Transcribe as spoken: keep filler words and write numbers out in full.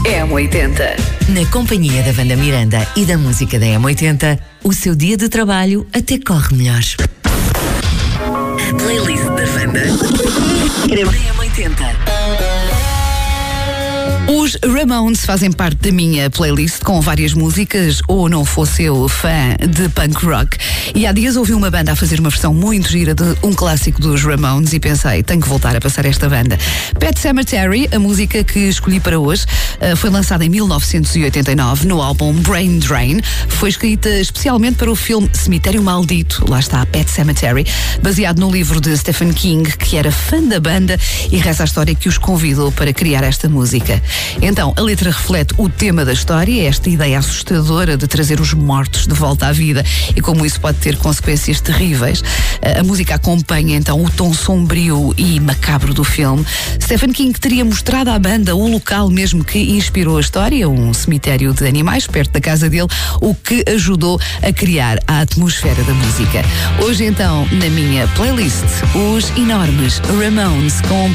M oitenta. Na companhia da Wanda Miranda e da música da M oitenta, o seu dia de trabalho até corre melhor. A playlist da Wanda. M oitenta. Os Ramones fazem parte da minha playlist com várias músicas, ou não fosse eu fã de punk rock. E há dias ouvi uma banda a fazer uma versão muito gira de um clássico dos Ramones e pensei, tenho que voltar a passar esta banda. Pet Sematary, a música que escolhi para hoje, foi lançada em mil novecentos e oitenta e nove no álbum Brain Drain. Foi escrita especialmente para o filme Cemitério Maldito, lá está, Pet Sematary, baseado no livro de Stephen King, que era fã da banda e reza a história que os convidou para criar esta música. Então, a letra reflete o tema da história, esta ideia assustadora de trazer os mortos de volta à vida e como isso pode ter consequências terríveis. A música acompanha então o tom sombrio e macabro do filme. Stephen King teria mostrado à banda o local mesmo que inspirou a história, um cemitério de animais perto da casa dele, o que ajudou a criar a atmosfera da música. Hoje então, na minha playlist, os enormes Ramones com